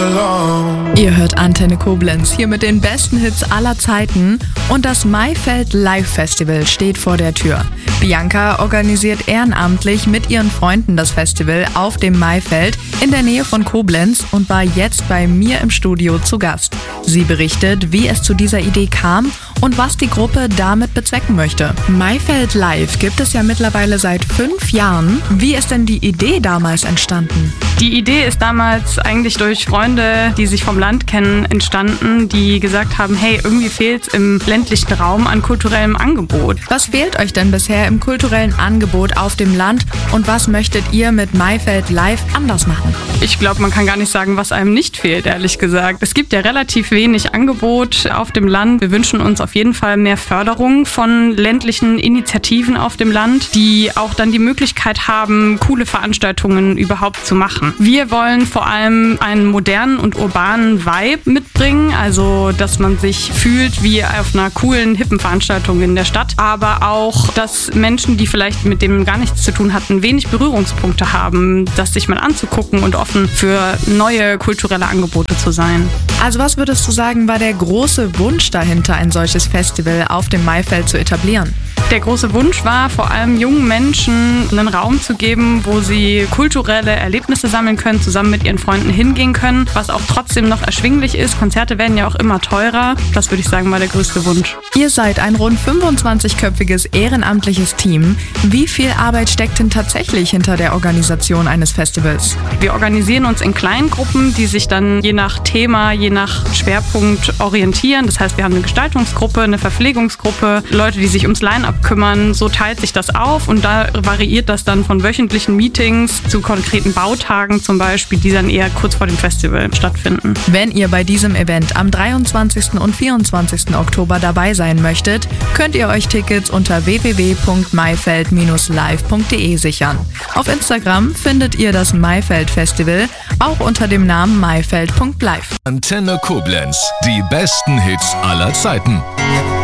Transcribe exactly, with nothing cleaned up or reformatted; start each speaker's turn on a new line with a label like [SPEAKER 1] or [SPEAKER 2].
[SPEAKER 1] Ihr hört Antenne Koblenz hier mit den besten Hits aller Zeiten und das Maifeld Live Festival steht vor der Tür. Bianca organisiert ehrenamtlich mit ihren Freunden das Festival auf dem Maifeld in der Nähe von Koblenz und war jetzt bei mir im Studio zu Gast. Sie berichtet, wie es zu dieser Idee kam und was die Gruppe damit bezwecken möchte. Maifeld Live gibt es ja mittlerweile seit fünf Jahren. Wie ist denn die Idee damals entstanden?
[SPEAKER 2] Die Idee ist damals eigentlich durch Freunde, die sich vom Land kennen, entstanden, die gesagt haben, hey, irgendwie fehlt es im ländlichen Raum an kulturellem Angebot.
[SPEAKER 1] Was fehlt euch denn bisher im kulturellen Angebot auf dem Land und was möchtet ihr mit Maifeld Live anders machen?
[SPEAKER 2] Ich glaube, man kann gar nicht sagen, was einem nicht fehlt, ehrlich gesagt. Es gibt ja relativ wenig Angebot auf dem Land. Wir wünschen uns auf jeden Fall mehr Förderung von ländlichen Initiativen auf dem Land, die auch dann die Möglichkeit haben, coole Veranstaltungen überhaupt zu machen. Wir wollen vor allem einen modernen und urbanen Vibe mitbringen, also dass man sich fühlt wie auf einer coolen, hippen Veranstaltung in der Stadt, aber auch, dass Menschen, die vielleicht mit dem gar nichts zu tun hatten, wenig Berührungspunkte haben, das sich mal anzugucken und offen für neue kulturelle Angebote zu sein.
[SPEAKER 1] Also was würdest du sagen, war der große Wunsch dahinter, ein solches Festival auf dem Maifeld zu etablieren?
[SPEAKER 2] Der große Wunsch war vor allem jungen Menschen einen Raum zu geben, wo sie kulturelle Erlebnisse sammeln können, zusammen mit ihren Freunden hingehen können, was auch trotzdem noch erschwinglich ist. Konzerte werden ja auch immer teurer. Das würde ich sagen, war der größte Wunsch.
[SPEAKER 1] Ihr seid ein rund fünfundzwanzigköpfiges ehrenamtliches Team. Wie viel Arbeit steckt denn tatsächlich hinter der Organisation eines Festivals?
[SPEAKER 2] Wir organisieren uns in kleinen Gruppen, die sich dann je nach Thema, je nach Schwerpunkt orientieren. Das heißt, wir haben eine Gestaltungsgruppe, eine Verpflegungsgruppe, Leute, die sich ums Line-Up kümmern. So teilt sich das auf und da variiert das dann von wöchentlichen Meetings zu konkreten Bautagen zum Beispiel, die dann eher kurz vor dem Festival stattfinden.
[SPEAKER 1] Wenn ihr bei diesem Event am dreiundzwanzigsten und vierundzwanzigsten Oktober dabei sein möchtet, könnt ihr euch Tickets unter w w w punkt maifeld Bindestrich live punkt de sichern. Auf Instagram findet ihr das Maifeld Festival auch unter dem Namen maifeld punkt live.
[SPEAKER 3] Antenne Koblenz, die besten Hits aller Zeiten.